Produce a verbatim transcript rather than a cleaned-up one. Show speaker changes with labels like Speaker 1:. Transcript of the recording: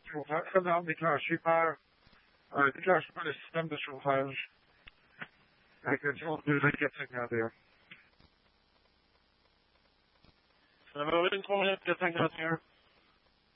Speaker 1: chauffage, comme déclenché par, un déclenchement par le système de chauffage avec le zone deux vingt-quatre cinquante et un. Ça va une trois quatre cinquante et un.